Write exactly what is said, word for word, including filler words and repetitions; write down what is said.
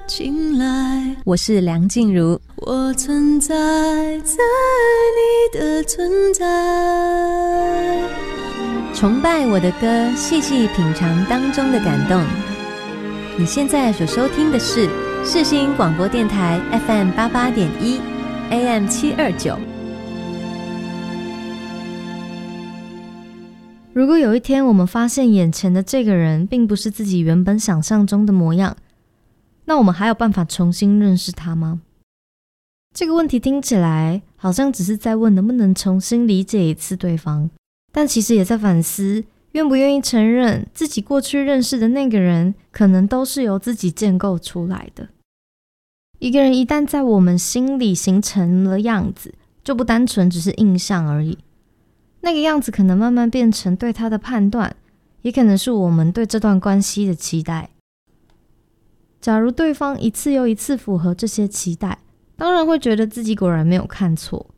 青睐。 我是梁静茹， 我存在在你的存在， 崇拜我的歌，细细品尝当中的感动。你现在所收听的是世新广播电台 F M 八八点一 A M 七二九。 如果有一天我们发现眼前的这个人并不是自己原本想象中的模样，那我们还有办法重新认识他吗？这个问题听起来好像只是在问能不能重新理解一次对方，但其实也在反思愿不愿意承认自己过去认识的那个人可能都是由自己建构出来的。一个人一旦在我们心里形成了样子，就不单纯只是印象而已，那个样子可能慢慢变成对他的判断，也可能是我们对这段关系的期待。假如对方一次又一次符合这些期待，当然会觉得自己果然没有看错。